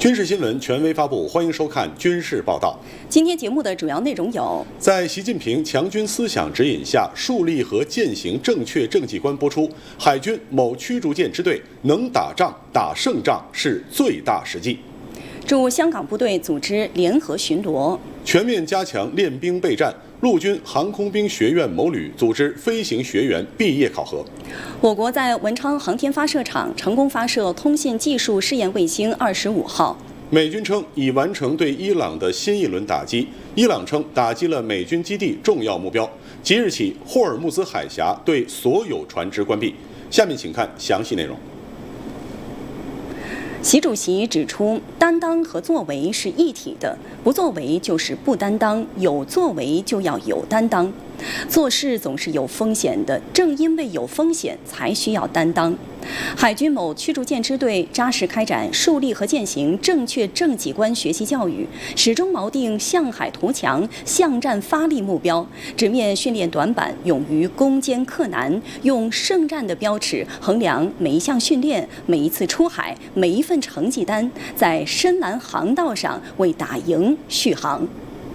军事新闻权威发布，欢迎收看《军事报道》。 今天节目的主要内容有： 在习近平强军思想指引下，树立和践行正确政绩观播出。海军某驱逐舰支队能打仗、打胜仗是最大实际。 驻香港部队组织联合巡逻， 全面加强练兵备战。陆军航空兵学院某旅组织飞行学员毕业考核。 我国在文昌航天发射场成功发射通信技术试验卫星25号。 美军称已完成对伊朗的新一轮打击，伊朗称打击了美军基地重要目标。即日起，霍尔木兹海峡对所有船只关闭。下面请看详细内容。 习主席指出，担当和作为是一体的，不作为就是不担当，有作为就要有担当。做事总是有风险的，正因为有风险，才需要担当。海军某驱逐舰支队扎实开展树立和践行正确政绩观学习教育，始终锚定向海图强、向战发力目标，直面训练短板，勇于攻坚克难，用胜战的标尺衡量每一项训练、每一次出海、每一份成绩单，在深蓝航道上为打赢续航。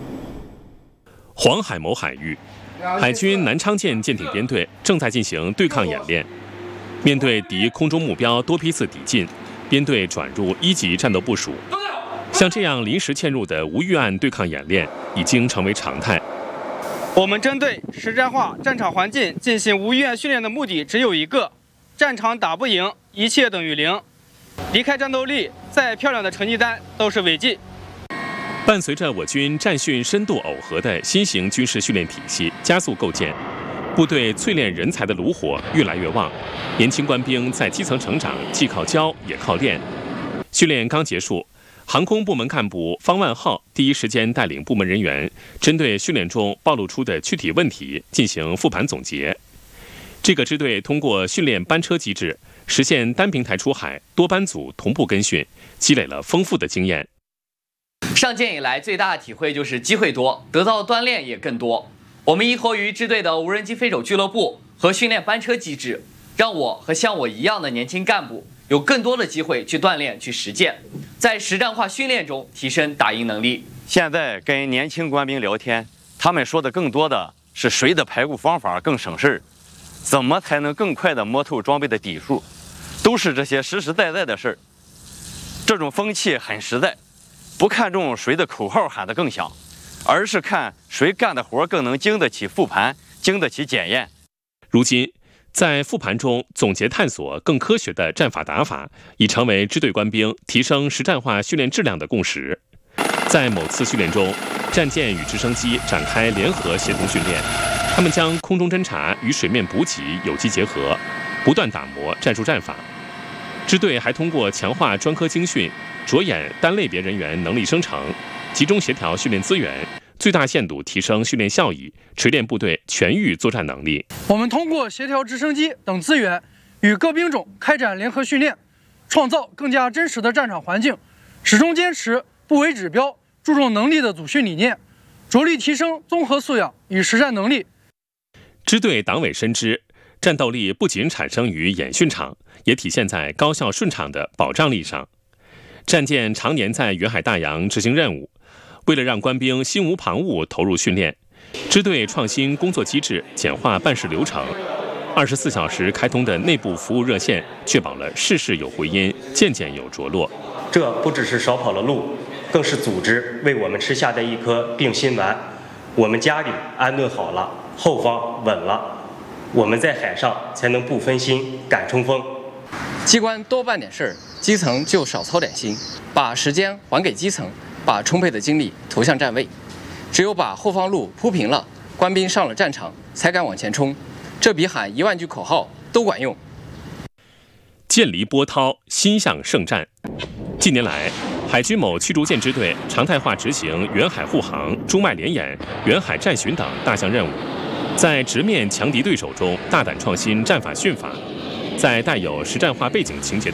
黄海某海域，海军南昌舰舰艇编队正在进行对抗演练。面对敌空中目标多批次抵近，编队转入1级战斗部署。像这样临时嵌入的无预案对抗演练已经成为常态。 我们针对实战化战场环境进行无预案训练的目的只有一个：战场打不赢，一切等于0。离开战斗力，再漂亮的成绩单都是违纪。 伴随着我军战训深度耦合的新型军事训练体系加速构建，部队淬炼人才的炉火越来越旺，年轻官兵在基层成长既靠教也靠练。训练刚结束，航空部门干部方万浩第一时间带领部门人员针对训练中暴露出的具体问题进行复盘总结。这个支队通过训练班车机制，实现单平台出海、多班组同步跟训，积累了丰富的经验。 上舰以来最大的体会就是机会多，得到锻炼也更多。我们依托于支队的无人机飞手俱乐部和训练班车机制，让我和像我一样的年轻干部有更多的机会去锻炼、去实践，在实战化训练中提升打赢能力。 现在跟年轻官兵聊天，他们说的更多的是谁的排骨方法更省事儿，怎么才能更快地摸透装备的底数，都是这些实实在在的事儿。这种风气很实在，不看重谁的口号喊得更响，而是看谁干的活更能经得起复盘，经得起检验。 如今，在复盘中总结探索更科学的战法打法，已成为支队官兵提升实战化训练质量的共识。在某次训练中，战舰与直升机展开联合协同训练，他们将空中侦察与水面补给有机结合，不断打磨战术战法。支队还通过强化专科精训，着眼单类别人员能力生成，集中协调训练资源，最大限度提升训练效益，锤炼部队全域作战能力。 我们通过协调直升机等资源，与各兵种开展联合训练，创造更加真实的战场环境，始终坚持不唯指标、注重能力的组训理念，着力提升综合素养与实战能力。 支队党委深知，战斗力不仅产生于演训场，也体现在高效顺畅的保障力上。战舰常年在远海大洋执行任务，为了让官兵心无旁骛投入训练，支队创新工作机制，简化办事流程。24小时开通的内部服务热线，确保了事事有回音，件件有着落。 这不只是少跑了路，更是组织为我们吃下的一颗定心丸。我们家里安顿好了，后方稳了，我们在海上才能不分心敢冲锋。 机关多办点事儿，基层就少操点心，把时间还给基层，把充沛的精力投向站位。只有把后方路铺平了，官兵上了战场，才敢往前冲。这比喊1万句口号都管用。 剑离波涛，心向圣战。近年来，海军某驱逐舰支队常态化执行远海护航、中麦联演、远海战巡等大项任务，在直面强敌对手中大胆创新战法训法，在带有实战化背景情节的